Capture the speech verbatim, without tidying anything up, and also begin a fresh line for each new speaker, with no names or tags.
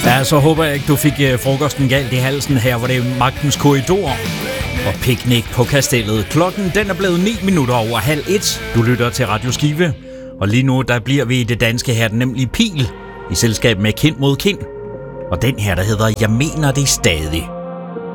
Ja, så håber jeg ikke, du fik uh, frokosten galt i halsen. Her var det Magtens Korridor og Picnic på Kastellet. Klokken den er blevet ni minutter over halv et. Du lytter til Radio Skive. Og lige nu, der bliver vi i det danske her, nemlig Pil, i selskab med Kind mod Kind. Og den her, der hedder Jeg mener det stadig.